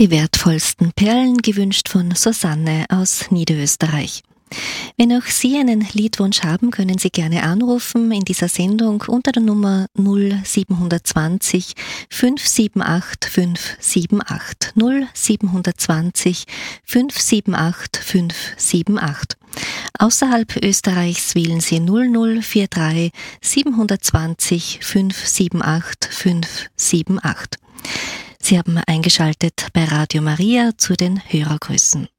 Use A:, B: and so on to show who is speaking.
A: Die wertvollsten Perlen, gewünscht von Susanne aus Niederösterreich. Wenn auch Sie einen Liedwunsch haben, können Sie gerne anrufen in dieser Sendung unter der Nummer 0720 578 578 0720 578 578. Außerhalb Österreichs wählen Sie 0043 720 578 578. Sie haben eingeschaltet bei Radio Maria zu den Hörergrüßen.